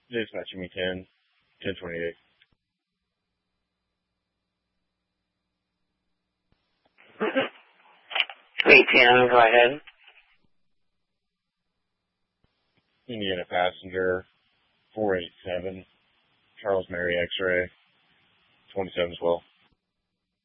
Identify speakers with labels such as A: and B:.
A: Dispatching me 1028.
B: 18, go ahead.
A: Indiana passenger 487, Charles Mary X-ray, 27 as well.